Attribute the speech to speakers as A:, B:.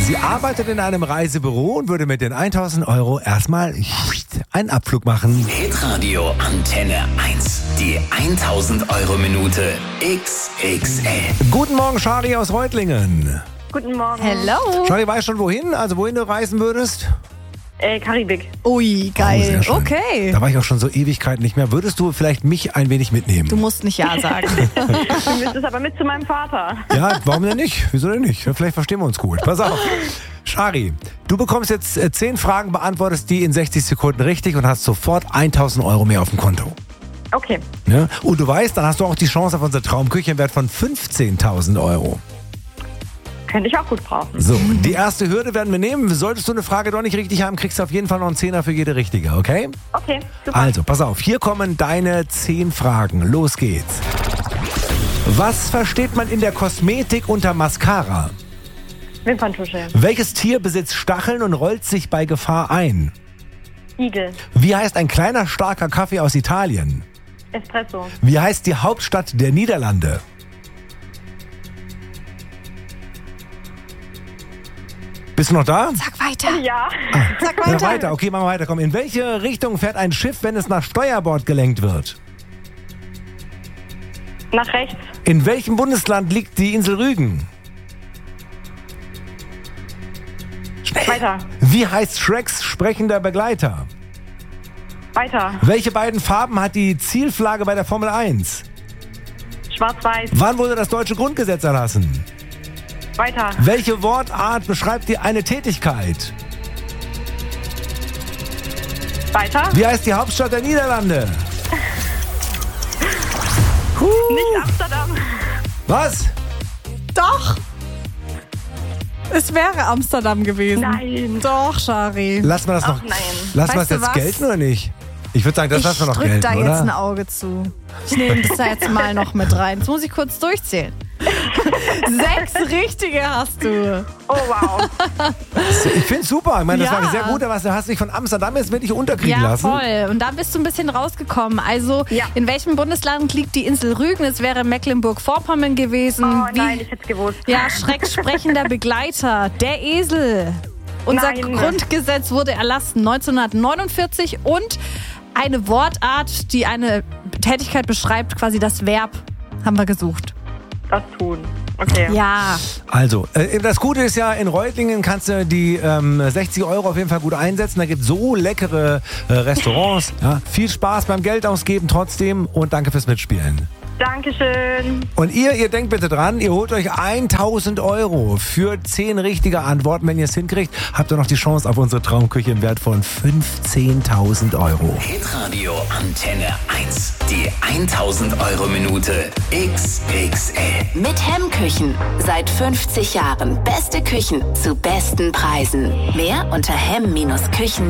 A: Sie arbeitet in einem Reisebüro und würde mit den 1.000 Euro erstmal einen Abflug machen.
B: Hitradio Antenne 1. Die 1.000 Euro Minute XXL.
A: Guten Morgen, Shari aus Reutlingen.
C: Guten Morgen.
D: Hello.
A: Shari, weißt schon wohin? Also wohin du reisen würdest?
C: Karibik.
D: Ui,
A: Oh,
D: geil.
A: sehr schön.
D: Okay.
A: Da war ich auch schon so Ewigkeiten nicht mehr. Würdest du vielleicht mich ein wenig mitnehmen?
D: Du musst nicht Ja sagen.
C: Du müsstest aber mit zu meinem Vater.
A: Ja, warum denn nicht? Wieso denn nicht? Vielleicht verstehen wir uns gut. Pass auf. Shari, du bekommst jetzt 10 Fragen, beantwortest die in 60 Sekunden richtig und hast sofort 1.000 Euro mehr auf dem Konto.
C: Okay.
A: Ja? Und du weißt, dann hast du auch die Chance auf unsere Traumküche im Wert von 15.000 Euro.
C: Könnte ich auch gut brauchen.
A: So, die erste Hürde werden wir nehmen. Solltest du eine Frage doch nicht richtig haben, kriegst du auf jeden Fall noch einen Zehner für jede richtige, okay?
C: Okay, super.
A: Also, pass auf, hier kommen deine 10 Fragen. Los geht's. Was versteht man in der Kosmetik unter Mascara?
C: Wimperntusche.
A: Welches Tier besitzt Stacheln und rollt sich bei Gefahr ein?
C: Igel.
A: Wie heißt ein kleiner, starker Kaffee aus Italien?
C: Espresso.
A: Wie heißt die Hauptstadt der Niederlande? Bist du noch da?
D: Sag weiter.
C: Ja.
D: Sag
A: Ja,
D: weiter.
A: weiter. Okay, machen wir weiter. Komm, in welche Richtung fährt ein Schiff, wenn es nach Steuerbord gelenkt wird?
C: Nach rechts.
A: In welchem Bundesland liegt die Insel Rügen? Schnell.
C: Weiter.
A: Wie heißt Shreks sprechender Begleiter?
C: Weiter.
A: Welche beiden Farben hat die Zielflagge bei der Formel 1?
C: Schwarz-Weiß.
A: Wann wurde das deutsche Grundgesetz erlassen?
C: Weiter.
A: Welche Wortart beschreibt eine Tätigkeit?
C: Weiter.
A: Wie heißt die Hauptstadt der Niederlande?
C: Nicht Amsterdam.
A: Was?
D: Doch. Es wäre Amsterdam gewesen.
C: Nein.
D: Doch, Shari.
A: Lassen wir das
C: Ach
A: noch.
C: nein.
A: Lassen wir
D: Weißt
A: das
D: du
A: jetzt
D: was?
A: gelten oder nicht? Ich würde sagen, das lassen wir noch
D: drück
A: gelten,
D: da
A: oder?
D: jetzt ein Auge zu. Ich nehme das da jetzt mal noch mit rein. Jetzt muss ich kurz durchzählen. 6 richtige hast du.
C: Oh, wow.
A: Ich finde es super. Ich meine, das
D: Ja.
A: war sehr gut, aber du hast dich von Amsterdam jetzt wirklich unterkriegen
D: Ja,
A: lassen.
D: voll. Und da bist du ein bisschen rausgekommen. Also,
C: Ja.
D: in welchem Bundesland liegt die Insel Rügen? Es wäre Mecklenburg-Vorpommern gewesen.
C: Oh nein, ich hätte es gewusst.
D: Ja, schrecksprechender Begleiter, der Esel. Unser
C: Nein.
D: Grundgesetz wurde erlassen 1949 und eine Wortart, die eine Tätigkeit beschreibt, quasi das Verb, haben wir gesucht.
C: Das tun. Okay.
D: Ja,
A: Also, das Gute ist ja, in Reutlingen kannst du die 60 Euro auf jeden Fall gut einsetzen. Da gibt es so leckere Restaurants. Ja. Viel Spaß beim Geld ausgeben trotzdem und danke fürs Mitspielen.
C: Dankeschön.
A: Und ihr denkt bitte dran, ihr holt euch 1.000 Euro für 10 richtige Antworten. Wenn ihr es hinkriegt, habt ihr noch die Chance auf unsere Traumküche im Wert von 15.000 Euro.
B: Hitradio Antenne 1. Die 1.000 Euro Minute XXL.
E: Mit Hemmküchen. Seit 50 Jahren beste Küchen zu besten Preisen. Mehr unter hemm-küchen.de.